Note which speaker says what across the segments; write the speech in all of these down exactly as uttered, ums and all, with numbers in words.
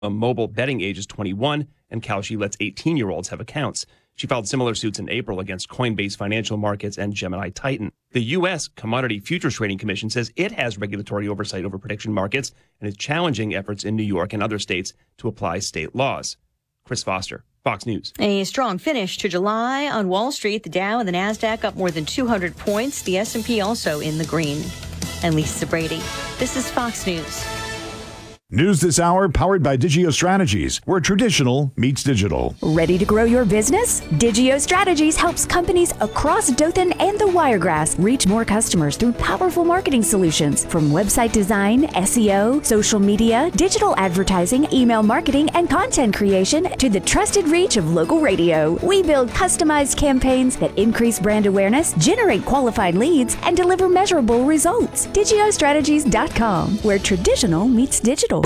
Speaker 1: A mobile betting age is twenty-one, and Kalshi lets eighteen-year-olds have accounts. She filed similar suits in April against Coinbase Financial Markets and Gemini Titan. The U S Commodity Futures Trading Commission says it has regulatory oversight over prediction markets and is challenging efforts in New York and other states to apply state laws. Chris Foster, Fox News.
Speaker 2: A strong finish to July on Wall Street. The Dow and the Nasdaq up more than two hundred points. The S and P also in the green. And Lisa Brady. This is Fox News.
Speaker 3: News this hour powered by Digio Strategies, where traditional meets digital.
Speaker 4: Ready to grow your business? Digio Strategies helps companies across Dothan and the Wiregrass reach more customers through powerful marketing solutions, from website design, S E O, social media, digital advertising, email marketing, and content creation to the trusted reach of local radio. We build customized campaigns that increase brand awareness, generate qualified leads, and deliver measurable results. Digio Strategies dot com, where traditional meets digital.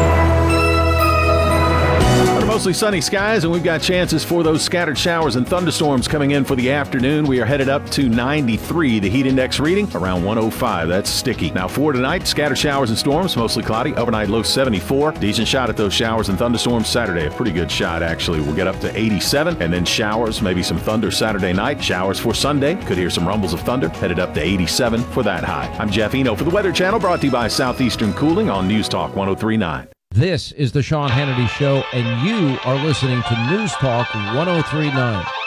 Speaker 5: Under mostly sunny skies, and we've got chances for those scattered showers and thunderstorms coming in for the afternoon. We are headed up to ninety-three. The heat index reading around one oh five. That's sticky. Now for tonight, scattered showers and storms, mostly cloudy. Overnight low seventy-four. Decent shot at those showers and thunderstorms Saturday. A pretty good shot, actually. We'll get up to eighty-seven, and then showers, maybe some thunder Saturday night. Showers for Sunday. Could hear some rumbles of thunder. Headed up to eighty-seven for that high. I'm Jeff Eno for the Weather Channel, brought to you by Southeastern Cooling on News Talk one oh three point nine.
Speaker 6: This is the Sean Hannity Show, and you are listening to News Talk one oh three point nine.